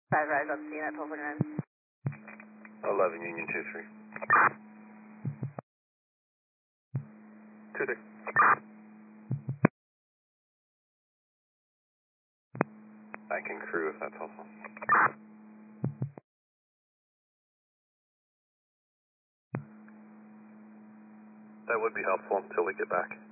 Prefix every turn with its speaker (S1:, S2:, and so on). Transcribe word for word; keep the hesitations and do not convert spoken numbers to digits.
S1: Five rise up, seeing at twelve forty-nine.
S2: eleven Union two three. two three. I can crew if that's helpful. That would be helpful until we get back.